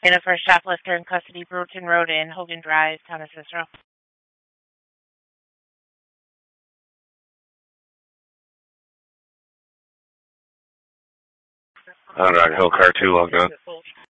In a first shoplifter in custody, Brewerton Road in Hogan Drive, Town of Cicero. On Rock Hill, car 2 logged on.